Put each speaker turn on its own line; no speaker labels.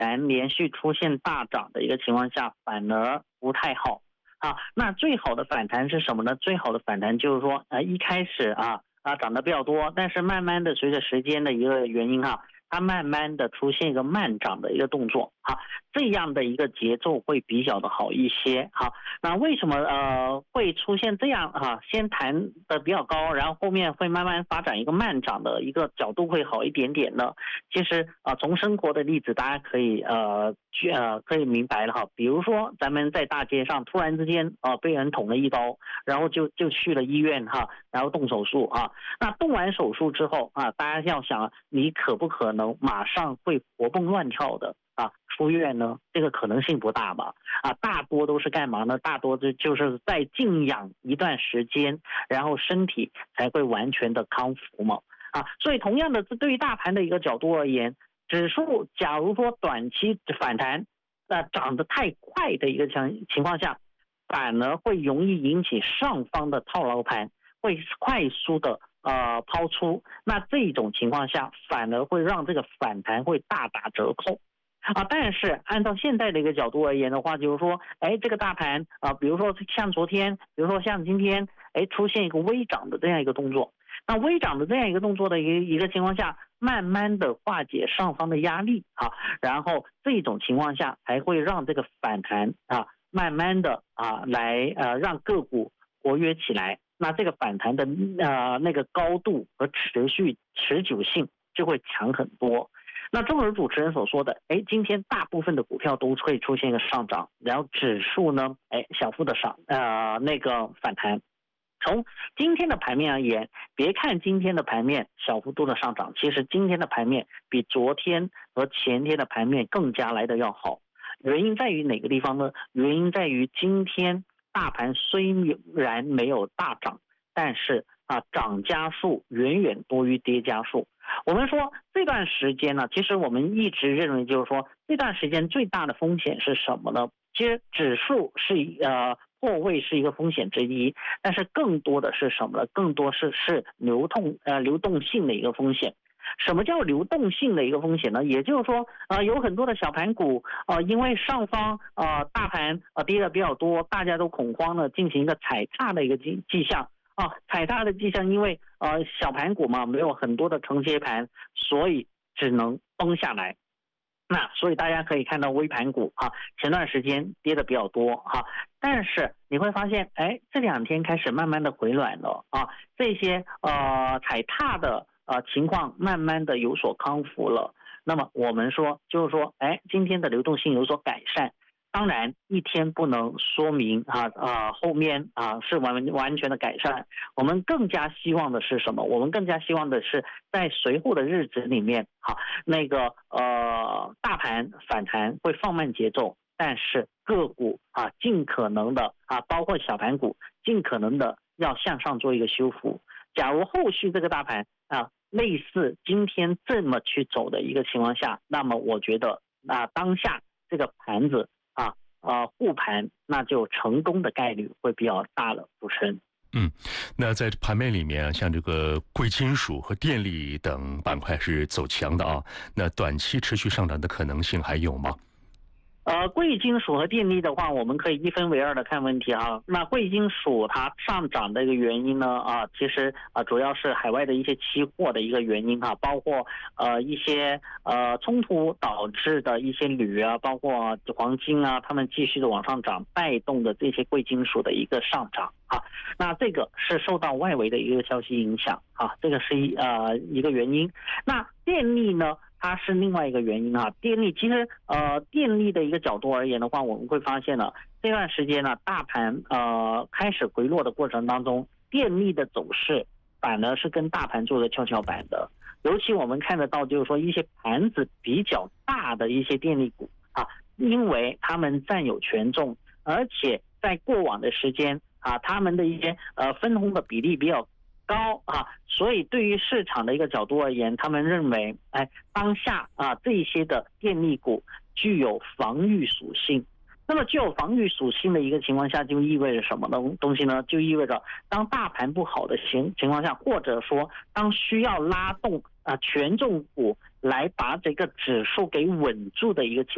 弹连续出现大涨的一个情况下，反而不太好。那最好的反弹是什么呢？最好的反弹就是说，一开始涨得比较多，但是慢慢的随着时间的一个原因它慢慢的出现一个慢涨的一个动作这样的一个节奏会比较的好一些那为什么会出现这样先弹的比较高，然后后面会慢慢发展一个慢涨的一个角度会好一点点呢？其实从生活的例子大家可以可以明白了比如说咱们在大街上突然之间被人捅了一刀，然后就去了医院然后动手术那动完手术之后大家要想你可不可能马上会活蹦乱跳的出院呢？这个可能性不大吧大多都是干嘛呢？大多就是在静养一段时间，然后身体才会完全的康复嘛所以同样的对于大盘的一个角度而言，指数假如说短期反弹涨得太快的一个情况下，反而会容易引起上方的套牢盘会快速的抛出，那这种情况下反而会让这个反弹会大打折扣但是按照现在的一个角度而言的话，就是说这个大盘比如说像昨天，比如说像今天出现一个微涨的这样一个动作，那微涨的这样一个动作的一个情况下，慢慢的化解上方的压力然后这种情况下才会让这个反弹慢慢的来让个股活跃起来，那这个反弹的那个高度和持久性就会强很多。那正如主持人所说的今天大部分的股票都会出现一个上涨，然后指数呢小幅的那个反弹。从今天的盘面而言，别看今天的盘面小幅度的上涨，其实今天的盘面比昨天和前天的盘面更加来的要好。原因在于哪个地方呢？原因在于今天大盘虽然没有大涨，但是涨家数远远多于跌家数。我们说这段时间呢，其实我们一直认为就是说这段时间最大的风险是什么呢？其实指数是破位是一个风险之一，但是更多的是什么呢？更多是流动性的一个风险。什么叫流动性的一个风险呢？也就是说有很多的小盘股因为上方大盘跌的比较多，大家都恐慌了，进行一个踩踏的一个迹象踩踏的迹象，因为小盘股嘛，没有很多的承接盘，所以只能崩下来。那所以大家可以看到微盘股前段时间跌的比较多但是你会发现这两天开始慢慢的回暖了这些踩踏的情况慢慢的有所康复了。那么我们说就是说今天的流动性有所改善，当然一天不能说明后面是完全的改善。我们更加希望的是什么？我们更加希望的是在随后的日子里面那个大盘反弹会放慢节奏，但是个股尽可能的包括小盘股尽可能的要向上做一个修复。假如后续这个大盘类似今天这么去走的一个情况下，那么我觉得当下这个盘子护盘那就成功的概率会比较大了。主持人
那在盘面里面像这个贵金属和电力等板块是走强的那短期持续上涨的可能性还有吗？
贵金属和电力的话，我们可以一分为二的看问题那贵金属它上涨的一个原因呢其实主要是海外的一些期货的一个原因包括一些冲突导致的一些铝包括黄金他们继续的往上涨，带动的这些贵金属的一个上涨那这个是受到外围的一个消息影响这个是一个原因。那电力呢？它是另外一个原因电力其实电力的一个角度而言的话，我们会发现这段时间大盘开始回落的过程当中，电力的走势反而是跟大盘做的跷跷板的。尤其我们看得到就是说一些盘子比较大的一些电力股因为他们占有权重，而且在过往的时间他们的一些分红的比例比较高所以对于市场的一个角度而言，他们认为当下这些的电力股具有防御属性。那么具有防御属性的一个情况下，就意味着什么东西呢？就意味着当大盘不好的情况下，或者说当需要拉动权重股来把这个指数给稳住的一个情